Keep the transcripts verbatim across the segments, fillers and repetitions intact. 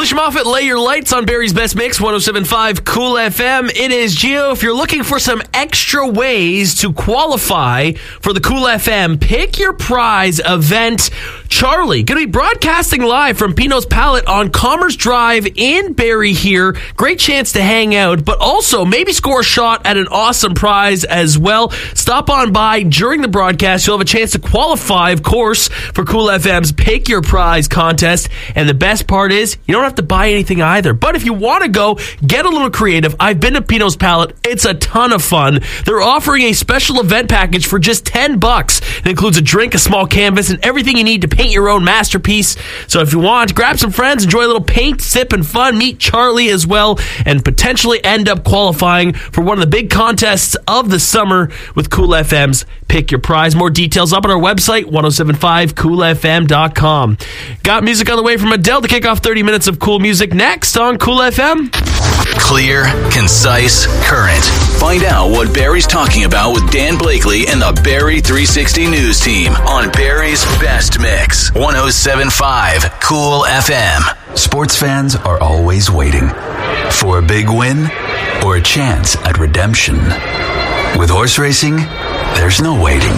Alicia Moffat, Lay Your Lights on Barrie's Best Mix, one oh seven point five Cool F M. It is Gio. If you're looking for some extra ways to qualify for the Cool F M Pick Your Prize event, Charlie, going to be broadcasting live from Pino's Palette on Commerce Drive in Barrie here. Great chance to hang out, but also maybe score a shot at an awesome prize as well. Stop on by during the broadcast. You'll have a chance to qualify, of course, for Cool F M's Pick Your Prize contest. And the best part is, you don't have to buy anything either. But if you want to go, get a little creative. I've been to Pino's Palette. It's a ton of fun. They're offering a special event package for just ten bucks. It includes a drink, a small canvas, and everything you need to paint your own masterpiece. So if you want, grab some friends, enjoy a little paint, sip, and fun. Meet Charlie as well, and potentially end up qualifying for one of the big contests of the summer with Cool F M's Pick Your Prize. More details up on our website, ten seventy-five cool f m dot com. Got music on the way from Adele to kick off thirty minutes of cool music next on Cool F M. Clear, concise, current. Find out what Barrie's talking about with Dan Blakely and the Barrie three sixty News Team on Barrie's Best Mix, one oh seven point five Cool F M. Sports fans are always waiting for a big win or a chance at redemption. With horse racing, there's no waiting.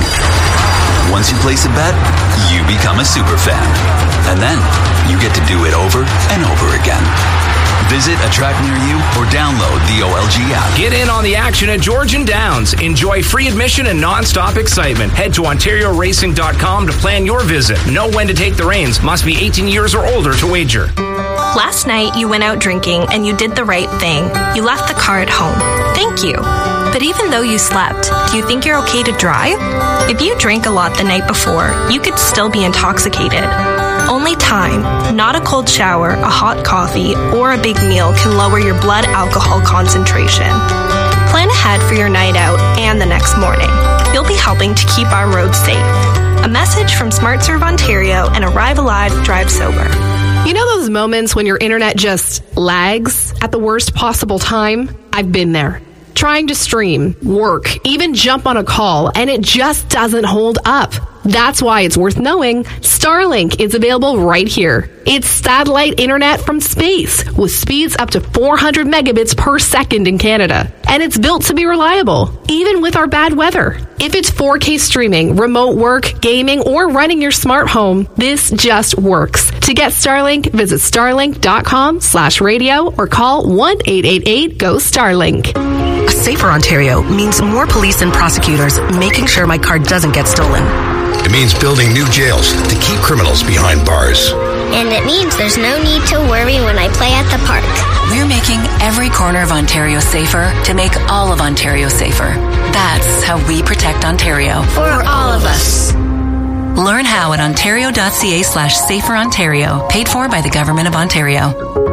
Once you place a bet, you become a super fan. And then you get to do it over and over again. Visit a track near you or download the O L G app. Get in on the action at Georgian Downs. Enjoy free admission and non-stop excitement. Head to ontario racing dot com to plan your visit. Know when to take the reins. Must be eighteen years or older to wager. Last night, you went out drinking and you did the right thing. You left the car at home. Thank you. But even though you slept, do you think you're okay to drive? If you drank a lot the night before, you could still be intoxicated. Only time, not a cold shower, a hot coffee, or a big meal can lower your blood alcohol concentration. Plan ahead for your night out and the next morning. You'll be helping to keep our roads safe. A message from SmartServe Ontario and Arrive Alive, Drive Sober. You know those moments when your internet just lags at the worst possible time? I've been there. Trying to stream, work, even jump on a call, and it just doesn't hold up. That's why it's worth knowing Starlink is available right here. It's satellite internet from space with speeds up to four hundred megabits per second in Canada. And it's built to be reliable, even with our bad weather. If it's four K streaming, remote work, gaming, or running your smart home, this just works. To get Starlink, visit starlink.com slash radio or call one eight eight eight go Starlink. A safer Ontario means more police and prosecutors making sure my car doesn't get stolen. It means building new jails to keep criminals behind bars. And it means there's no need to worry when I play at the park. We're making every corner of Ontario safer to make all of Ontario safer. That's how we protect Ontario. For all of us. Learn how at ontario.ca slash safer Ontario. Paid for by the Government of Ontario.